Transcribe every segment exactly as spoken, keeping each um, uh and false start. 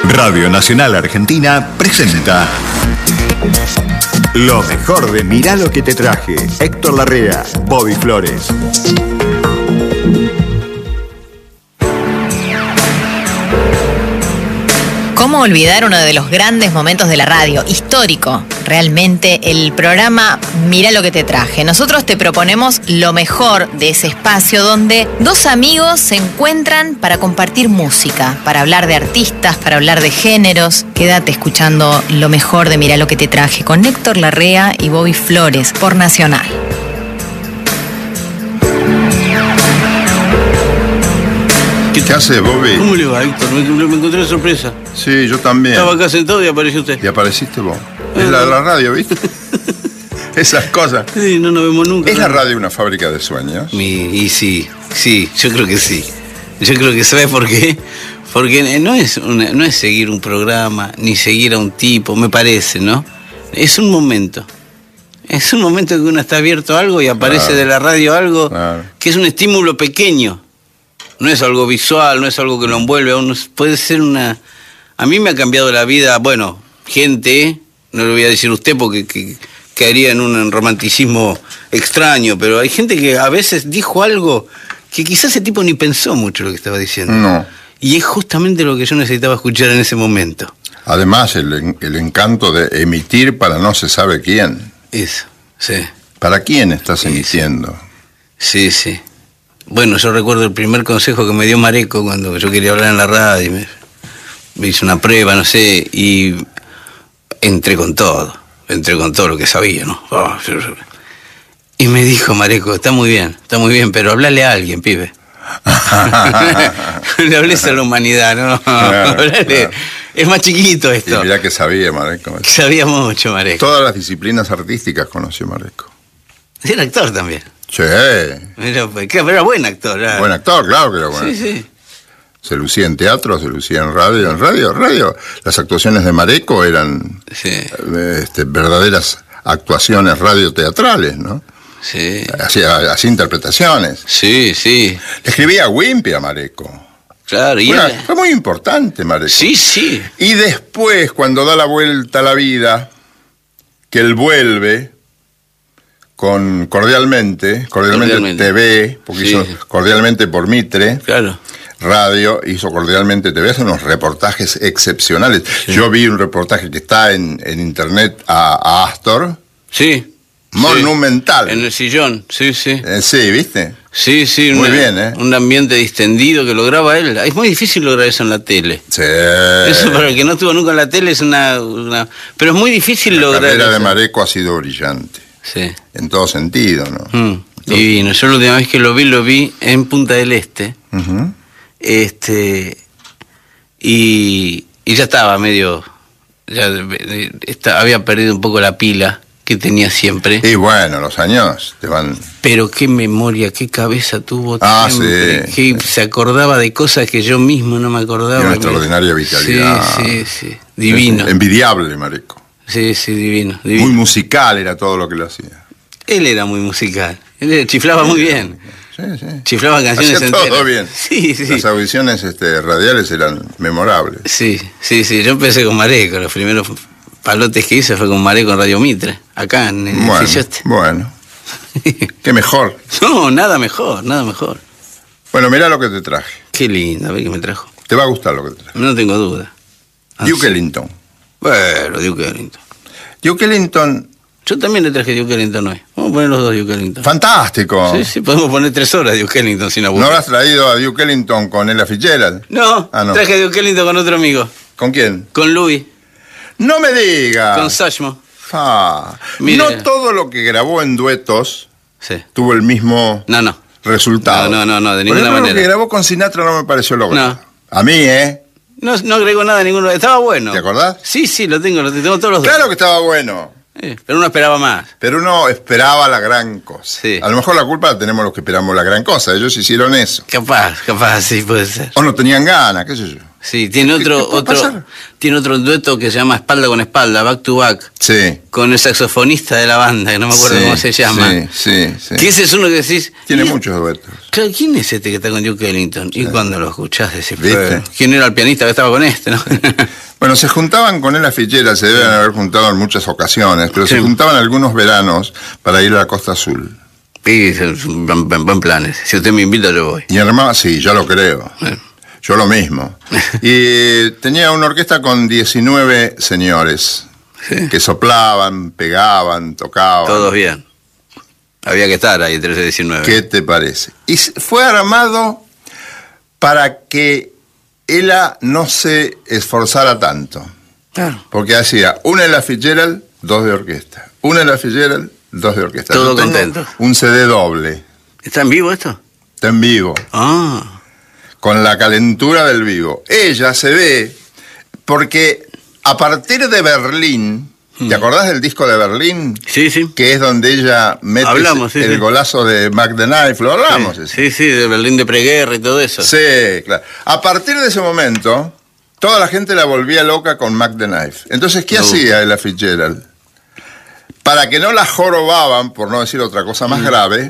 Radio Nacional Argentina presenta lo mejor de Mirá lo que te traje. Héctor Larrea, Bobby Flores. ¿Cómo olvidar uno de los grandes momentos de la radio? Histórico, realmente, el programa Mirá lo que te traje. Nosotros te proponemos lo mejor de ese espacio donde dos amigos se encuentran para compartir música, para hablar de artistas, para hablar de géneros. Quédate escuchando lo mejor de Mirá lo que te traje con Héctor Larrea y Bobby Flores por Nacional. ¿Qué hace, Bobby? ¿Cómo le va, Héctor? Me, me encontré de sorpresa. Sí, yo también. Estaba acá sentado y apareció usted. Y apareciste vos. Es la de la radio, ¿viste? Esas cosas. Sí, no nos vemos nunca. ¿Es no. la radio una fábrica de sueños? Mi, y sí, sí, yo creo que sí. Yo creo que ¿sabes por qué? Porque no es, una, no es seguir un programa, ni seguir a un tipo, me parece, ¿no? Es un momento. Es un momento que uno está abierto a algo y aparece Claro. de la radio algo Claro. que es un estímulo pequeño. No es algo visual, no es algo que lo envuelve a uno. Puede ser una... A mí me ha cambiado la vida, bueno, gente, no le voy a decir usted porque que, caería en un romanticismo extraño, pero hay gente que a veces dijo algo que quizás ese tipo ni pensó mucho lo que estaba diciendo. No. Y es justamente lo que yo necesitaba escuchar en ese momento. Además, el, el encanto de emitir para no se sabe quién. Eso, sí. ¿Para quién estás Sí, emitiendo? Sí, sí. Bueno, yo recuerdo el primer consejo que me dio Mareco cuando yo quería hablar en la radio. Me, me hizo una prueba, no sé, y entré con todo. Entré con todo lo que sabía, ¿no? Oh, yo, yo. Y me dijo Mareco, está muy bien, está muy bien, pero hablale a alguien, pibe. Le hables a la humanidad, ¿no? Claro, Hablale. claro. Es más chiquito Y esto. mirá que sabía, Mareco. Sabía mucho, Mareco. Todas las disciplinas artísticas conoció Mareco. Era actor también. Sí. Era, pero era buen actor. Era... Buen actor, claro que era bueno. Sí, sí. Se lucía en teatro, se lucía en radio. En radio, radio. Las actuaciones de Mareco eran Sí, este, verdaderas actuaciones radioteatrales, ¿no? sí. Hacía, hacía interpretaciones. Sí, sí. Le escribía a Wimpy a Mareco. Claro, y Fue, él... una- fue muy importante, Mareco. Sí, sí. Y después, cuando da la vuelta a la vida, que él vuelve con Cordialmente, Cordialmente, Cordialmente. T V, porque Sí. hizo Cordialmente por Mitre, Claro. radio, hizo Cordialmente T V, hace unos reportajes excepcionales. Yo vi un reportaje que está en, en internet a, a Astor, Sí. monumental. Sí. En el sillón, sí, sí. Eh, sí, ¿viste? Sí, sí. Muy una- bien, ¿eh? Un ambiente distendido que lograba él. Es muy difícil lograr eso en la tele. Sí. Eso para el que no estuvo nunca en la tele es una... una- Pero es muy difícil La lograr carrera de eso. Mareco ha sido brillante, Sí. en todo sentido, ¿no? Mm, divino. Yo la última vez que lo vi, lo vi en Punta del Este. Ujú. Este... Y, y ya estaba medio... Ya de- de- esta- había perdido un poco la pila que tenía siempre. Y bueno, los años te van... Pero qué memoria, qué cabeza tuvo. Ah, siempre, sí, que sí. se acordaba de cosas que yo mismo no me acordaba. Y una extraordinaria vitalidad. Sí, sí, sí. Divino. Es envidiable, Mareco. Sí, sí, divino. divino. Muy musical era todo lo que lo hacía. Él era muy musical. Él chiflaba muy bien. Sí, sí. Chiflaba canciones Hacía enteras. todo bien. Sí, sí. Las audiciones este, radiales eran memorables. Sí, sí, sí. Yo empecé con Mareco. Los primeros palotes que hice fue con Mareco en Radio Mitre. Acá en el Bueno, edificio este. bueno. Qué mejor. No, nada mejor, nada mejor. Bueno, mirá lo que te traje. Qué lindo, a ver qué me trajo. Te va a gustar lo que te traje. No tengo duda. Ah, Duke sí. Ellington. Bueno, Duke Ellington. Duke Ellington, Yo también le traje Duke Ellington hoy. Vamos a poner los dos Duke Ellington. fantástico. Sí, sí, podemos poner tres horas de Duke Ellington sin ¿No aburrir. habrás traído a Duke Ellington con Ella Fitzgerald? No, Ah, no. traje Duke Ellington con otro amigo. ¿Con quién? Con Louis, No me digas. con Sashmo. Ah, Mire. no todo lo que grabó en duetos Sí. tuvo el mismo No, no. resultado. No, no, no, no, de Por ninguna ejemplo, manera. lo que grabó con Sinatra no me pareció logrado. No. A mí, ¿eh? No, no agregó nada ninguno. Estaba bueno. ¿Te acordás? Sí, sí, lo tengo, lo tengo todos los dos. Claro que estaba bueno, Sí, pero uno esperaba más. pero uno esperaba la gran cosa. Sí. A lo mejor la culpa la tenemos los que esperamos la gran cosa. Ellos hicieron eso. Capaz, capaz, sí, puede ser. O no tenían ganas, qué sé yo. Sí, tiene otro, ¿Qué puede otro, pasar? tiene otro dueto que se llama Espalda con Espalda, Back to Back, Sí. con el saxofonista de la banda, que no me acuerdo Sí, cómo se llama. Sí, sí, sí. Que ese es uno que decís... Tiene y- muchos duetos. Claro, ¿quién es este que está con Duke Ellington? Y cuando lo escuchás decís, ¿Viste? "Pero, ¿quién era el pianista que estaba con este, no?" Bueno, se juntaban con Ella Fitzgerald, se deben haber juntado en muchas ocasiones, pero Sí. se juntaban algunos veranos para ir a la Costa Azul. Sí, es un buen, buen- buen planes. Si usted me invita, yo voy. Y armaba, sí, ya lo creo. Bueno. Yo lo mismo. Y tenía una orquesta con diecinueve señores Sí. que soplaban, pegaban, tocaban. Todos bien. Había que estar ahí, trece diecinueve. ¿Qué te parece? Y s- fue armado para que ella no se esforzara tanto. Claro. Porque hacía una Ella Fitzgerald, dos de orquesta. Una Ella Fitzgerald, dos de orquesta. Todo Yo tengo contento. un C D doble, ¿Está en vivo esto? está en vivo, Ah. con la calentura del vivo. Ella se ve, porque a partir de Berlín, ¿te acordás del disco de Berlín? Sí, sí. Que es donde ella mete Hablamos, sí, el sí. golazo de Mac the Knife, lo hablamos. Sí, ese. sí, sí, de Berlín de preguerra y todo eso. Sí, claro. A partir de ese momento, toda la gente la volvía loca con Mac the Knife. Entonces, ¿qué No. hacía Ella Fitzgerald? Para que no la jorobaban, por no decir otra cosa más grave,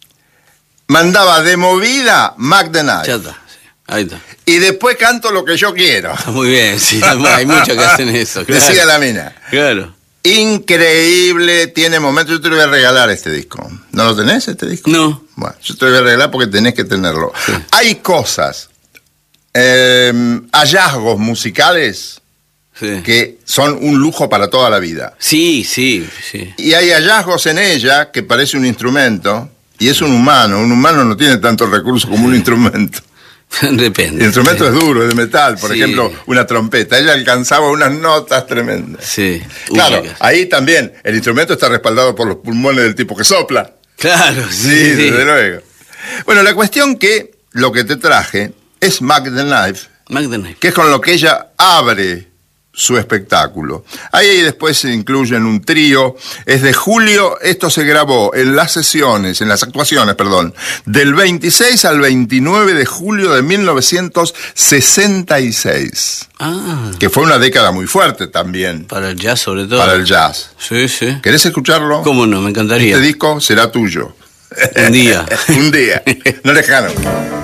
mandaba de movida Mac the Knife. Ya está. Sí. Ahí está. Y después canto lo que yo quiero. Está muy bien, sí. Hay muchos que hacen eso. Claro. Decía la mina. Claro. Increíble, tiene momentos. Yo te lo voy a regalar este disco. ¿No lo tenés, este disco? No. Bueno, yo te lo voy a regalar porque tenés que tenerlo. Sí. Hay cosas, eh, hallazgos musicales Sí. que son un lujo para toda la vida. Sí, sí, sí. Y hay hallazgos en ella que parece un instrumento y es un humano. Un humano no tiene tantos recursos como un instrumento. Depende. El instrumento sí. es duro, es de metal, por Sí. ejemplo, una trompeta. Ella alcanzaba unas notas tremendas. Sí. Claro, únicas. ahí también el instrumento está respaldado por los pulmones del tipo que sopla. Claro, Sí, sí. sí. desde luego. Bueno, la cuestión que lo que te traje es Mac the Knife, McDonald's. que es con lo que ella abre su espectáculo. Ahí después se incluyen un trío, es de julio, esto se grabó en las sesiones, en las actuaciones, perdón, del veintiséis al veintinueve de julio de mil novecientos sesenta y seis, Ah, que fue una década muy fuerte también para el jazz sobre todo. para el jazz. Sí, sí. ¿Querés escucharlo? ¿Cómo no? Me encantaría. Este disco será tuyo. Un día. Un día, no lejano.